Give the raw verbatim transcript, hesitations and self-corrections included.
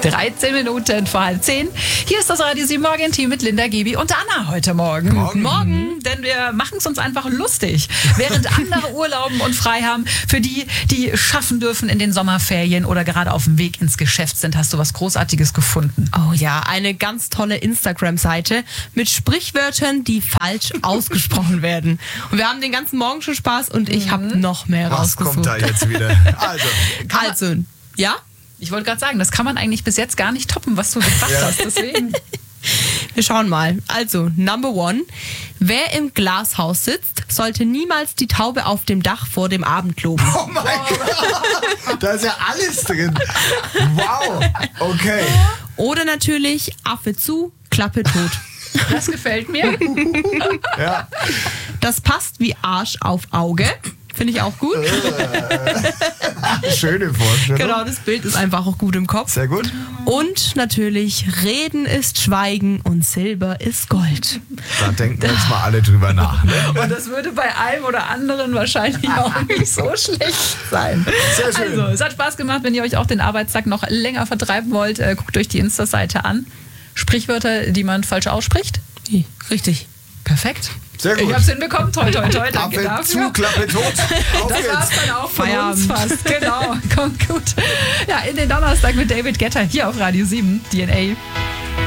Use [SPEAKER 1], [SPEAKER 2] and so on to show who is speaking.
[SPEAKER 1] dreizehn Minuten vor halb zehn. Hier ist das Radio sieben Morgen-Team mit Linda, Gibi und Anna heute Morgen.
[SPEAKER 2] Morgen.
[SPEAKER 1] Morgen, denn wir machen es uns einfach lustig. Während andere Urlauben und frei haben, für die, die schaffen dürfen in den Sommerferien oder gerade auf dem Weg ins Geschäft sind, hast du was Großartiges gefunden.
[SPEAKER 3] Oh ja, eine ganz tolle Instagram-Seite mit Sprichwörtern, die falsch ausgesprochen werden. Und wir haben den ganzen Morgen schon Spaß und ich habe noch mehr
[SPEAKER 2] Was
[SPEAKER 3] rausgesucht.
[SPEAKER 2] kommt da jetzt wieder? Also,
[SPEAKER 3] Also, ja?
[SPEAKER 1] Ich wollte gerade sagen, das kann man eigentlich bis jetzt gar nicht toppen, was du gebracht
[SPEAKER 2] Ja.
[SPEAKER 1] hast. Deswegen.
[SPEAKER 3] Wir schauen mal. Also, Number One. Wer im Glashaus sitzt, sollte niemals die Taube auf dem Dach vor dem Abend loben.
[SPEAKER 2] oh mein Gott, da ist ja alles drin. Wow, okay.
[SPEAKER 3] Oder natürlich Affe zu, Klappe tot.
[SPEAKER 1] Das gefällt mir.
[SPEAKER 2] Ja.
[SPEAKER 3] Das passt wie Arsch auf Auge. Finde ich auch gut.
[SPEAKER 2] Schöne Vorstellung.
[SPEAKER 3] Genau, das Bild ist einfach auch gut im Kopf.
[SPEAKER 2] Sehr gut.
[SPEAKER 3] Und natürlich, Reden ist Schweigen und Silber ist Gold.
[SPEAKER 2] Da denken wir jetzt mal alle drüber nach. Ne?
[SPEAKER 1] Und das würde bei einem oder anderen wahrscheinlich auch nicht so schlecht sein.
[SPEAKER 2] Sehr schön.
[SPEAKER 1] Also, es hat Spaß gemacht. Wenn ihr euch auch den Arbeitstag noch länger vertreiben wollt, äh, guckt euch die Insta-Seite an. Sprichwörter, die man falsch ausspricht.
[SPEAKER 3] Richtig.
[SPEAKER 1] Perfekt.
[SPEAKER 2] Sehr gut.
[SPEAKER 1] Ich hab's hinbekommen. Toi, toi, toi. Danke
[SPEAKER 2] Affe
[SPEAKER 1] dafür.
[SPEAKER 2] zu, Klappe tot. Auf
[SPEAKER 1] Das
[SPEAKER 2] geht's.
[SPEAKER 1] war's dann auch von
[SPEAKER 3] Feierabend.
[SPEAKER 1] uns fast. Genau, kommt gut. Ja, in den Donnerstag mit David Guetta hier auf Radio sieben, D N A.